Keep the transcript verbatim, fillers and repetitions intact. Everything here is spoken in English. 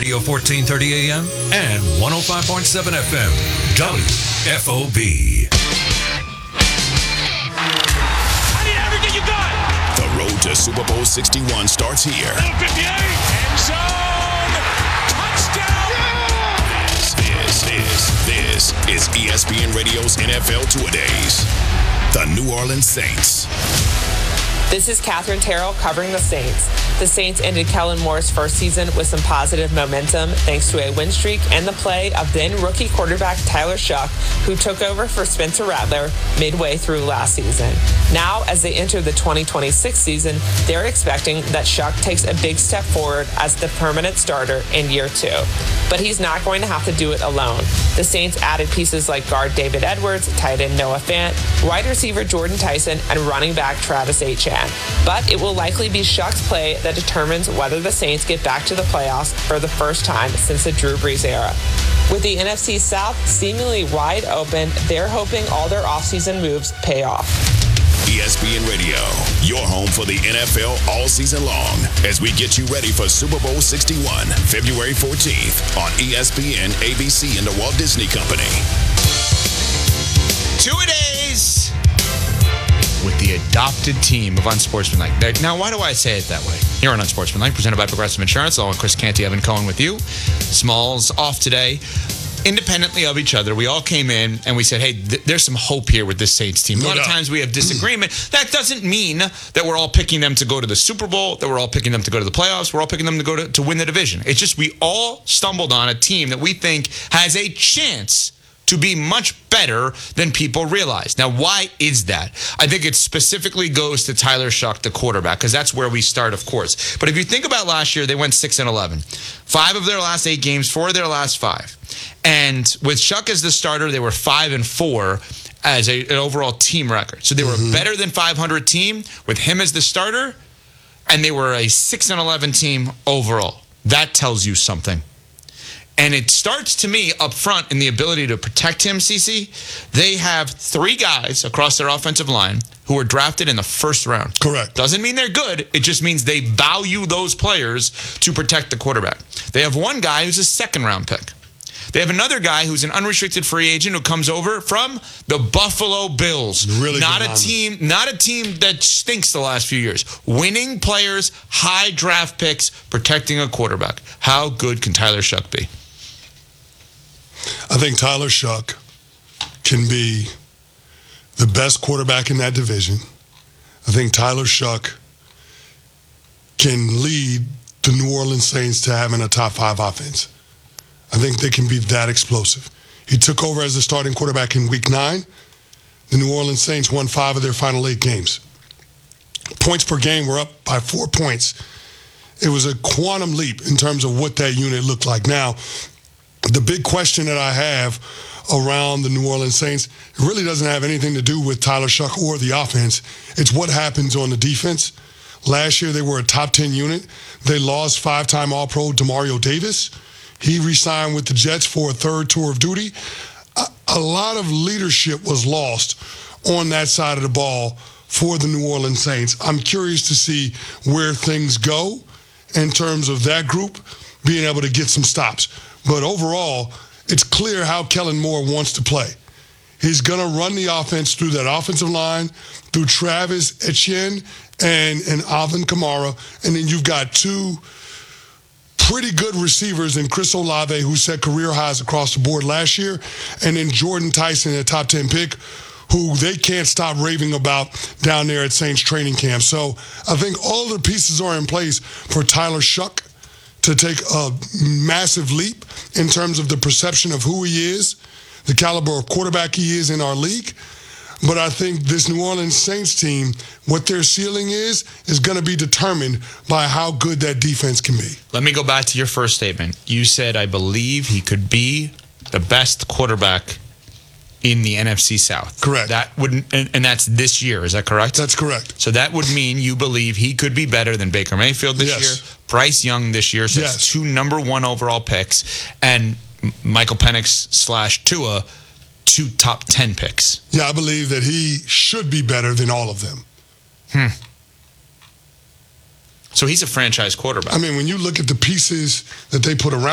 Radio fourteen thirty A M and one oh five point seven F M. W F O B. I need everything you got. The road to Super Bowl sixty-one starts here. fifty-eight, end zone, touchdown. Yeah! This, this, this, this is E S P N Radio's N F L Two Days. The New Orleans Saints. This is Catherine Terrell covering the Saints. The Saints ended Kellen Moore's first season with some positive momentum thanks to a win streak and the play of then rookie quarterback Tyler Shough, who took over for Spencer Rattler midway through last season. Now, as they enter the twenty twenty-six season, they're expecting that Shough takes a big step forward as the permanent starter in year two. But he's not going to have to do it alone. The Saints added pieces like guard David Edwards, tight end Noah Fant, wide receiver Jordan Tyson, and running back Travis Etienne. But it will likely be Shough's play that determines whether the Saints get back to the playoffs for the first time since the Drew Brees era. With the N F C South seemingly wide open, they're hoping all their offseason moves pay off. E S P N Radio, your home for the N F L all season long, as we get you ready for Super Bowl sixty-one, February fourteenth on E S P N, A B C, and the Walt Disney Company. Two-a-days with the adopted team of Unsportsmanlike. Now, why do I say it that way? Here on Unsportsmanlike, presented by Progressive Insurance, along with Chris Canty, Evan Cohen with you. Smalls off today. Independently of each other, we all came in and we said, hey, th- there's some hope here with this Saints team. No a lot doubt. Of times we have disagreement. That doesn't mean that we're all picking them to go to the Super Bowl, that we're all picking them to go to the playoffs, we're all picking them to go to, to win the division. It's just we all stumbled on a team that we think has a chance to be much better than people realize. Now, why is that? I think it specifically goes to Tyler Shough, the quarterback, because that's where we start, of course. But if you think about last year, they went six and eleven. Five of their last eight games, four of their last five. And with Shough as the starter, they were five and four as a, an overall team record. So they were mm-hmm. a better than five hundred team with him as the starter, and they were a six and eleven team overall. That tells you something. And it starts, to me, up front in the ability to protect him, CeCe. They have three guys across their offensive line who were drafted in the first round. Correct. Doesn't mean they're good. It just means they value those players to protect the quarterback. They have one guy who's a second-round pick. They have another guy who's an unrestricted free agent who comes over from the Buffalo Bills. Really not good a on team, not a team that stinks the last few years. Winning players, high draft picks, protecting a quarterback. How good can Tyler Shough be? I think Tyler Shough can be the best quarterback in that division. I think Tyler Shough can lead the New Orleans Saints to having a top five offense. I think they can be that explosive. He took over as the starting quarterback in week nine. The New Orleans Saints won five of their final eight games. Points per game were up by four points. It was a quantum leap in terms of what that unit looked like. Now, the big question that I have around the New Orleans Saints really doesn't have anything to do with Tyler Shough or the offense. It's what happens on the defense. Last year, they were a top ten unit. They lost five-time All-Pro Demario Davis. He re-signed with the Jets for a third tour of duty. A, a lot of leadership was lost on that side of the ball for the New Orleans Saints. I'm curious to see where things go in terms of that group being able to get some stops. But overall, it's clear how Kellen Moore wants to play. He's going to run the offense through that offensive line, through Travis Etienne and, and Alvin Kamara. And then you've got two pretty good receivers in Chris Olave, who set career highs across the board last year, and then Jordan Tyson, a top ten pick, who they can't stop raving about down there at Saints training camp. So I think all the pieces are in place for Tyler Shough to take a massive leap in terms of the perception of who he is, the caliber of quarterback he is in our league. But I think this New Orleans Saints team, what their ceiling is, is going to be determined by how good that defense can be. Let me go back to your first statement. You said, I believe he could be the best quarterback in the N F C South. Correct. That would, and, and that's this year, is that correct? That's correct. So that would mean you believe he could be better than Baker Mayfield this yes. year, Bryce Young this year, so yes. it's two number one overall picks, and Michael Penix slash Tua, two top ten picks. Yeah, I believe that he should be better than all of them. Hmm. So he's a franchise quarterback. I mean, when you look at the pieces that they put around